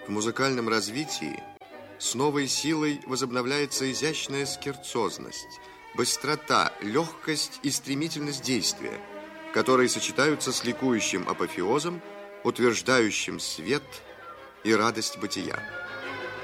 В музыкальном развитии с новой силой возобновляется изящная скерцозность, быстрота, легкость и стремительность действия, которые сочетаются с ликующим апофеозом, утверждающим свет и радость бытия.